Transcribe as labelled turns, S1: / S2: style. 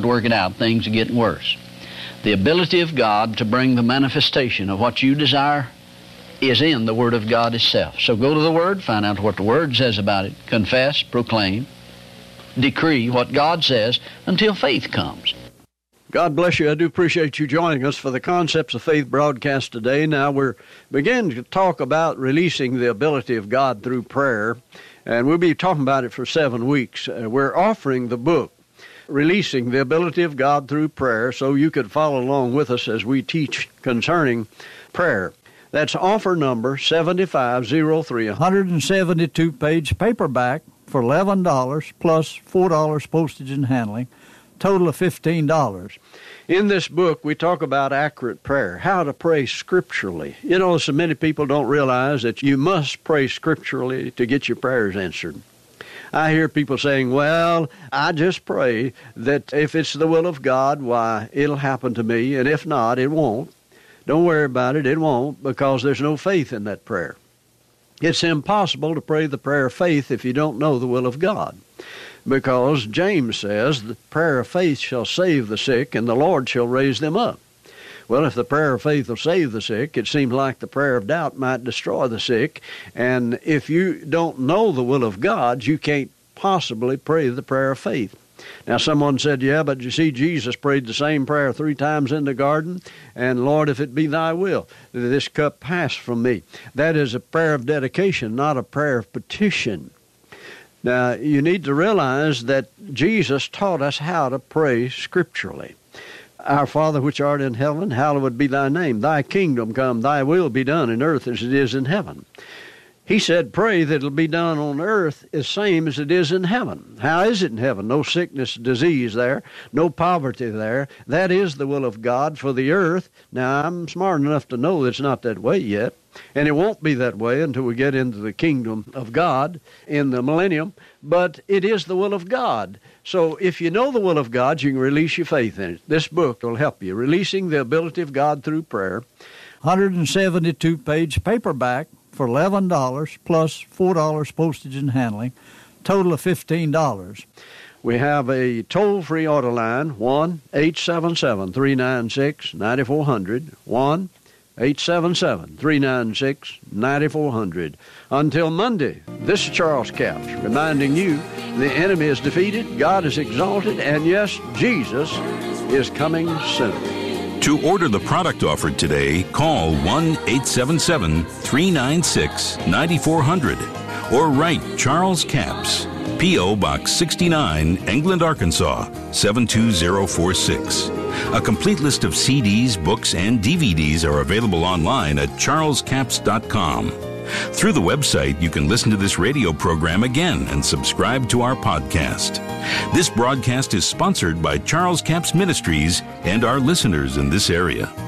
S1: work it out. Things are getting worse. The ability of God to bring the manifestation of what you desire is in the Word of God itself. So go to the Word, find out what the Word says about it, confess, proclaim, decree what God says until faith comes. God bless you. I do appreciate you joining us for the Concepts of Faith broadcast today. Now we're beginning to talk about releasing the ability of God through prayer, and we'll be talking about it for 7 weeks. We're offering the book, Releasing the Ability of God Through Prayer, so you could follow along with us as we teach concerning prayer. That's offer number 7503, 172-page paperback for $11 plus $4 postage and handling, total of $15. In this book, we talk about accurate prayer, how to pray scripturally. You know, so many people don't realize that you must pray scripturally to get your prayers answered. I hear people saying, well, I just pray that if it's the will of God, why, it'll happen to me, and if not, it won't. Don't worry about it, it won't, because there's no faith in that prayer. It's impossible to pray the prayer of faith if you don't know the will of God, because James says, the prayer of faith shall save the sick, and the Lord shall raise them up. Well, if the prayer of faith will save the sick, it seems like the prayer of doubt might destroy the sick, and if you don't know the will of God, you can't possibly pray the prayer of faith. Now, someone said, yeah, but you see, Jesus prayed the same prayer 3 times in the garden, and Lord, if it be thy will, that this cup pass from me. That is a prayer of dedication, not a prayer of petition. Now, you need to realize that Jesus taught us how to pray scripturally. Our Father which art in heaven, hallowed be thy name. Thy kingdom come, thy will be done in earth as it is in heaven. He said, pray that it'll be done on earth the same as it is in heaven. How is it in heaven? No sickness, disease there, no poverty there. That is the will of God for the earth. Now, I'm smart enough to know that it's not that way yet, and it won't be that way until we get into the kingdom of God in the millennium, but it is the will of God. So if you know the will of God, you can release your faith in it. This book will help you. Releasing the Ability of God Through Prayer, 172-page paperback, for $11 plus $4 postage and handling, total of $15. We have a toll-free order line, 1-877-396-9400, 1-877-396-9400. Until Monday, this is Charles Capps reminding you the enemy is defeated, God is exalted, and yes, Jesus is coming soon.
S2: To order the product offered today, call 1-877-396-9400 or write Charles Capps, P.O. Box 69, England, Arkansas, 72046. A complete list of CDs, books, and DVDs are available online at charlescapps.com. Through the website, you can listen to this radio program again and subscribe to our podcast. This broadcast is sponsored by Charles Capps Ministries and our listeners in this area.